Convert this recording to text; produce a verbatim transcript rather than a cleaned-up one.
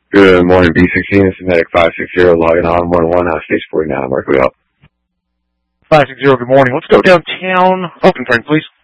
Good morning, B sixteen, Synthetic five six zero, logging on, one one, uh, stage forty-nine, where can we help? five six zero, good morning. Let's go downtown. Open train, please.